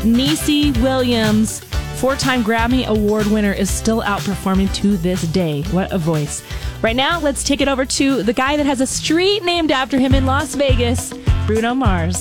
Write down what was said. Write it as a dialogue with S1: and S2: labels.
S1: Niecy Williams, 4-time Grammy Award winner, is still outperforming to this day. What a voice. Right now, let's take it over to the guy that has a street named after him in Las Vegas, Bruno Mars.